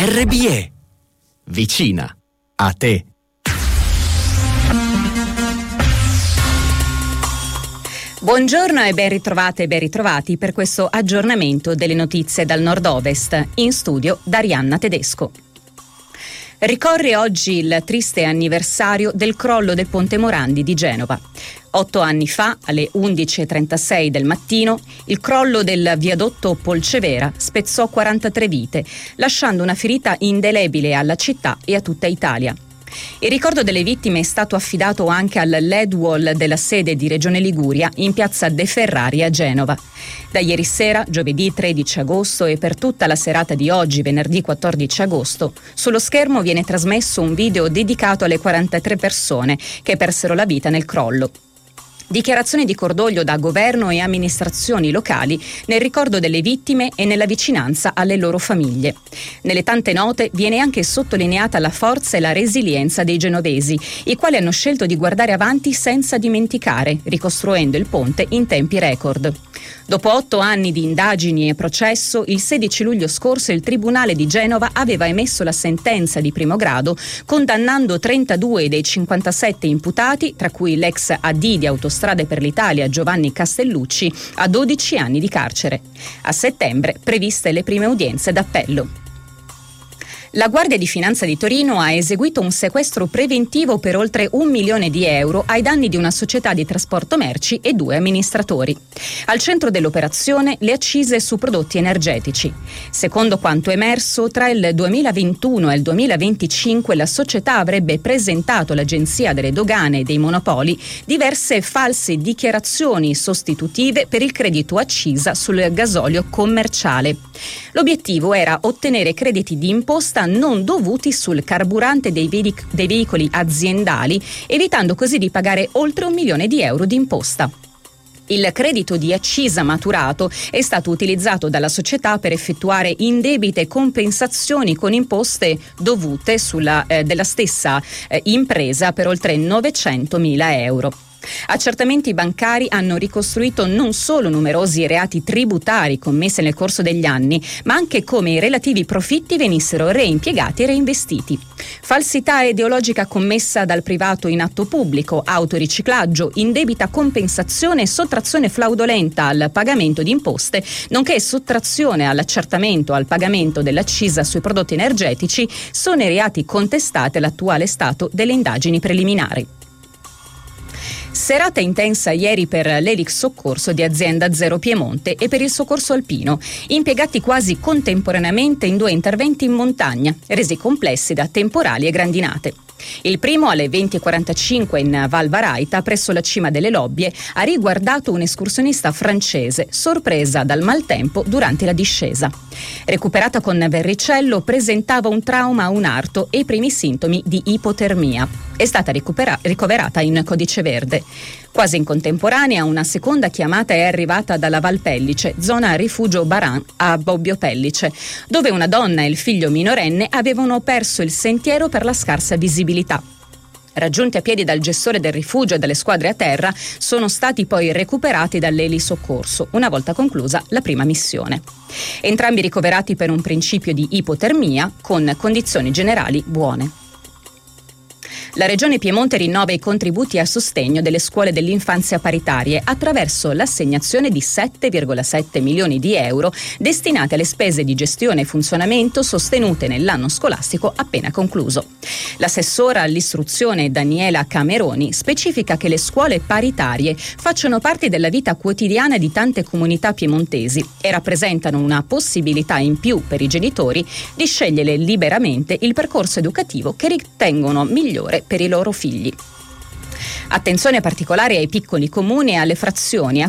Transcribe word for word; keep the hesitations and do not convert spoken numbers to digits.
R B E. Vicina a te. Buongiorno e ben ritrovate e ben ritrovati per questo aggiornamento delle notizie dal nord-ovest. In studio Darianna Tedesco. Ricorre oggi il triste anniversario del crollo del Ponte Morandi di Genova. Otto anni fa, alle undici e trentasei del mattino, il crollo del viadotto Polcevera spezzò quarantatré vite, lasciando una ferita indelebile alla città e a tutta Italia. Il ricordo delle vittime è stato affidato anche al L E D Wall della sede di Regione Liguria in piazza De Ferrari a Genova. Da ieri sera, giovedì tredici agosto, e per tutta la serata di oggi, venerdì quattordici agosto, sullo schermo viene trasmesso un video dedicato alle quarantatré persone che persero la vita nel crollo. Dichiarazioni di cordoglio da governo e amministrazioni locali nel ricordo delle vittime e nella vicinanza alle loro famiglie. Nelle tante note viene anche sottolineata la forza e la resilienza dei genovesi, i quali hanno scelto di guardare avanti senza dimenticare, ricostruendo il ponte in tempi record. Dopo otto anni di indagini e processo, il sedici luglio scorso il Tribunale di Genova aveva emesso la sentenza di primo grado, condannando trentadue dei cinquantasette imputati, tra cui l'ex A D di Autostrade per l'Italia Giovanni Castellucci, a dodici anni di carcere. A settembre previste le prime udienze d'appello. La Guardia di Finanza di Torino ha eseguito un sequestro preventivo per oltre un milione di euro ai danni di una società di trasporto merci e due amministratori. Al centro dell'operazione le accise su prodotti energetici. Secondo quanto emerso, tra il duemilaventuno e il duemilaventicinque la società avrebbe presentato all'Agenzia delle Dogane e dei Monopoli diverse false dichiarazioni sostitutive per il credito accisa sul gasolio commerciale. L'obiettivo era ottenere crediti di imposta non dovuti sul carburante dei, veic- dei veicoli aziendali, evitando così di pagare oltre un milione di euro di imposta. Il credito di accisa maturato è stato utilizzato dalla società per effettuare indebite compensazioni con imposte dovute sulla, eh, della stessa eh, impresa per oltre novecentomila euro. Accertamenti bancari hanno ricostruito non solo numerosi reati tributari commessi nel corso degli anni, ma anche come i relativi profitti venissero reimpiegati e reinvestiti. Falsità ideologica commessa dal privato in atto pubblico, autoriciclaggio, indebita compensazione e sottrazione fraudolenta al pagamento di imposte, nonché sottrazione all'accertamento al pagamento dell'accisa sui prodotti energetici sono i reati contestati all'attuale stato delle indagini preliminari. Serata intensa ieri per l'Elix Soccorso di Azienda Zero Piemonte e per il Soccorso Alpino, impiegati quasi contemporaneamente in due interventi in montagna, resi complessi da temporali e grandinate. Il primo, alle venti e quarantacinque in Val Varaita, presso la cima delle Lobbie, ha riguardato un'escursionista francese sorpresa dal maltempo durante la discesa. Recuperata con verricello, presentava un trauma a un arto e i primi sintomi di ipotermia. È stata recupera- ricoverata in codice verde. Quasi in contemporanea una seconda chiamata è arrivata dalla Val Pellice, zona rifugio Baran a Bobbio Pellice, dove una donna e il figlio minorenne avevano perso il sentiero per la scarsa visibilità. Raggiunti a piedi dal gestore del rifugio e dalle squadre a terra, sono stati poi recuperati dall'Eli Soccorso, una volta conclusa la prima missione. Entrambi ricoverati per un principio di ipotermia, con condizioni generali buone. La Regione Piemonte rinnova i contributi a sostegno delle scuole dell'infanzia paritarie attraverso l'assegnazione di sette virgola sette milioni di euro destinate alle spese di gestione e funzionamento sostenute nell'anno scolastico appena concluso. L'assessora all'istruzione Daniela Cameroni specifica che le scuole paritarie facciano parte della vita quotidiana di tante comunità piemontesi e rappresentano una possibilità in più per i genitori di scegliere liberamente il percorso educativo che ritengono migliore per i loro figli. Attenzione particolare ai piccoli comuni e alle frazioni a